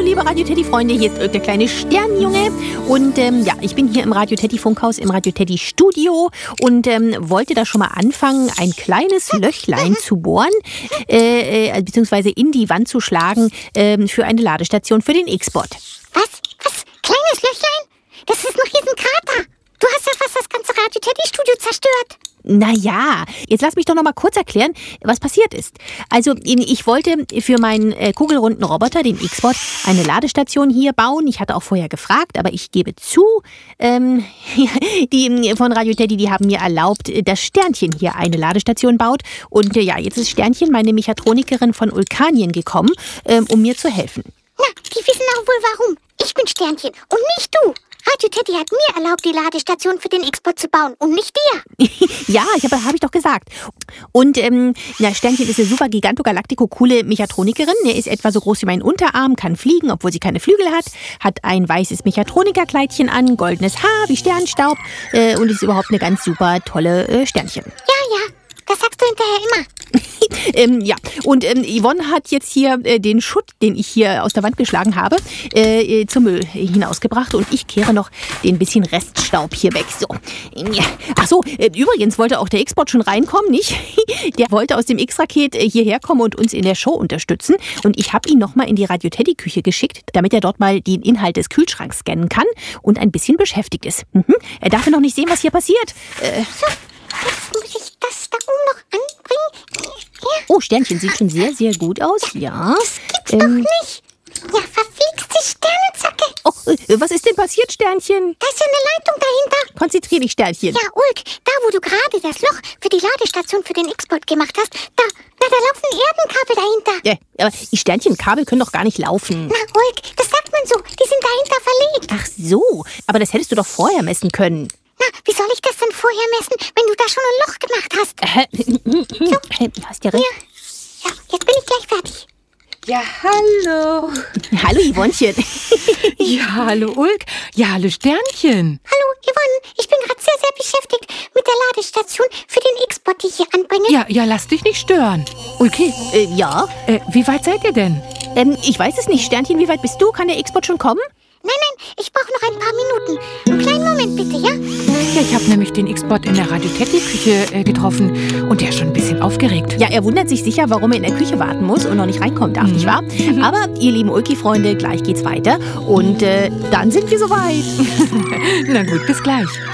liebe Radio Teddy-Freunde, hier ist der kleine Sternjunge und ich bin hier im Radio Teddy-Funkhaus, im Radio Teddy-Studio und wollte da schon mal anfangen, ein kleines Löchlein zu bohren, beziehungsweise in die Wand zu schlagen für eine Ladestation für den X-Bot. Was? Kleines Löchlein? Das ist ein Riesenkrater. Du hast ja fast das ganze Radio Teddy-Studio zerstört. Naja, jetzt lass mich doch noch mal kurz erklären, was passiert ist. Also, ich wollte für meinen kugelrunden Roboter, den X-Bot, eine Ladestation hier bauen. Ich hatte auch vorher gefragt, aber ich gebe zu, die von Radio Teddy, die haben mir erlaubt, dass Sternchen hier eine Ladestation baut. Und jetzt ist Sternchen, meine Mechatronikerin von Ulkanien, gekommen, um mir zu helfen. Na, die wissen auch wohl warum. Ich bin Sternchen und nicht du. Radio Teddy hat mir erlaubt, die Ladestation für den X-Bot zu bauen und nicht dir. Ja, hab ich doch gesagt. Und Sternchen ist eine super gigantogalactico-coole Mechatronikerin. Er ist etwa so groß wie mein Unterarm, kann fliegen, obwohl sie keine Flügel hat ein weißes Mechatronikerkleidchen an, goldenes Haar wie Sternstaub und ist überhaupt eine ganz super tolle Sternchen. Ja, das sagst du hinterher immer. Und Yvonne hat jetzt hier den Schutt, den ich hier aus der Wand geschlagen habe, zum Müll hinausgebracht und ich kehre noch den bisschen Reststaub hier weg. So. Ach so, übrigens wollte auch der X-Bot schon reinkommen, nicht? Der wollte aus dem X-Raket hierher kommen und uns in der Show unterstützen und ich habe ihn nochmal in die Radio Teddy-Küche geschickt, damit er dort mal den Inhalt des Kühlschranks scannen kann und ein bisschen beschäftigt ist. Er darf ja noch nicht sehen, was hier passiert. Jetzt muss ich das da oben noch anbringen. Ja. Oh, Sternchen sieht schon sehr, sehr gut aus. Ja. Das gibt's doch nicht. Ja, verflixte Sternenzacke. Oh, was ist denn passiert, Sternchen? Da ist ja eine Leitung dahinter. Konzentrier dich, Sternchen. Ja, Ulk, da wo du gerade das Loch für die Ladestation für den X-Bot gemacht hast, da laufen Erdenkabel dahinter. Ja, aber die Sternchenkabel können doch gar nicht laufen. Na, Ulk, das sagt man so. Die sind dahinter verlegt. Ach so, aber das hättest du doch vorher messen können. Na, wie soll ich das denn vorher messen, wenn du da schon ein Loch gemacht hast? So. Hast ja recht. Ja, jetzt bin ich gleich fertig. Ja, hallo. Hallo, Yvonnchen. Ja, hallo, Ulk. Ja, hallo, Sternchen. Hallo, Yvonne. Ich bin gerade sehr, sehr beschäftigt mit der Ladestation für den X-Bot, die ich hier anbringe. Ja, lass dich nicht stören. Ulki, Ja? wie weit seid ihr denn? Ich weiß es nicht, Sternchen, wie weit bist du? Kann der X-Bot schon kommen? Nein, ich brauche noch ein paar Minuten. Einen kleinen Moment bitte, ja? Ja, ich habe nämlich den X-Bot in der Radio Teddy-Küche getroffen und der ist schon ein bisschen aufgeregt. Ja, er wundert sich sicher, warum er in der Küche warten muss und noch nicht reinkommen darf, nicht wahr? Aber ihr lieben Ulki-Freunde, gleich geht's weiter und dann sind wir soweit. Na gut, bis gleich.